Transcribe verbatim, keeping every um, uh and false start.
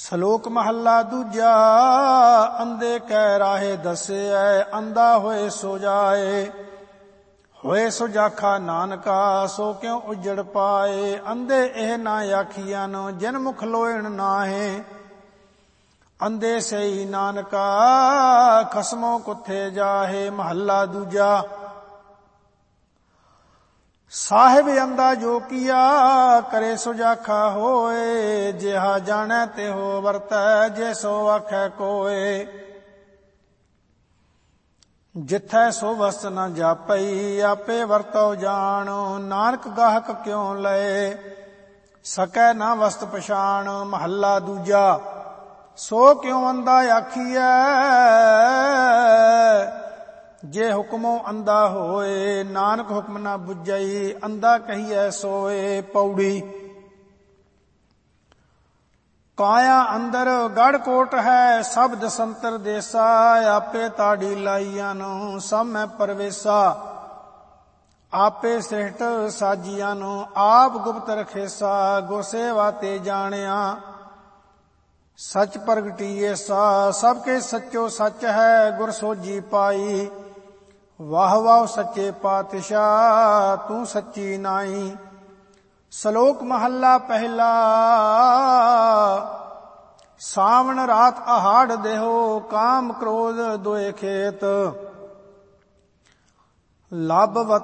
ਸਲੋਕ ਮਹੱਲਾ ਦੂਜਾ। ਅੰਧੇ ਕੈ ਰਾਹੇ ਦੱਸਿਐ, ਅੰਧਾ ਹੋਏ ਸੋ ਜਾਏ। ਹੋਏ ਸੋ ਜਾਖਾ ਨਾਨਕਾ, ਸੋ ਕਿਉ ਉਜੜ ਪਾਏ। ਅੰਧੇ ਇਹ ਨਾ ਆਖੀਐਨ, ਜਿਨ ਮੁਖ ਲੋਇਣ ਨਾਹੇ। ਅੰਧੇ ਸਈ ਨਾਨਕਾ, ਖਸਮੋ ਕੁੱਥੇ ਜਾਹੇ। ਮਹੱਲਾ ਦੂਜਾ। ਸਾਹਿਬ ਅੰਧਾ ਜੋ ਕੀਆ, ਕਰੇ ਸੋ ਜਾਖਾ ਹੋਏ। ਜਿਹਾ ਜਾਣੈ ਤਿਹੋ ਵਰਤੈ, ਜੇ ਸੋ ਆਖੈ ਕੋਏ। ਜਿਥੈ ਸੋ ਵਸਤ ਨ ਜਾਪਈ, ਆਪੇ ਵਰਤੋ ਜਾਣ। ਨਾਨਕ ਗਾਹਕ ਕਿਉ ਲਏ, ਸਕੈ ਨਾ ਵਸਤ ਪਛਾਣ। ਮਹੱਲਾ ਦੂਜਾ। ਸੋ ਕਿਉ ਅੰਧਾ ਆਖੀਐ, ਜੇ ਹੁਕਮੋ ਅੰਧਾ ਹੋਏ। ਨਾਨਕ ਹੁਕਮ ਨਾ ਬੁੱਝਈ, ਅੰਧਾ ਕਹੀਐ ਸੋਏ। ਪੌੜੀ। ਕਾਇਆ ਅੰਦਰ ਗੜ ਕੋਟ ਹੈ, ਸਬਦ ਸੰਤਰ ਦੇਸਾ। ਆਪੇ ਤਾੜੀ ਲਾਈਆਂ ਨੂੰ, ਸਭ ਮੈਂ ਪਰਵੇਸਾ। ਆਪੇ ਸ੍ਰਿਸ਼ਟ ਸਾਜੀਆਂ ਨੂੰ, ਆਪ ਗੁਪਤ ਰਖੇਸਾ। ਗੁਰ ਸੇਵਾ ਤੇ ਜਾਣਿਆ, ਸਚ ਪ੍ਰਗਟੀਏ ਸਾ। ਸਭ ਕੇ ਸੱਚੋ ਸੱਚ ਹੈ, ਗੁਰ ਸੋਝੀ ਪਾਈ। ਵਾਹ ਵਾਹ ਸੱਚੇ ਪਾਤਸ਼ਾਹ, ਤੂੰ ਸੱਚੀ ਨਾਈ। ਸਲੋਕ ਮਹੱਲਾ ਪਹਿਲਾ। ਸਾਵਣ ਰਾਤ ਆਹਾੜ ਦੇਹੋ, ਕਾਮ ਕ੍ਰੋਧ ਦੋਏ ਖੇਤ। ਲੱਭ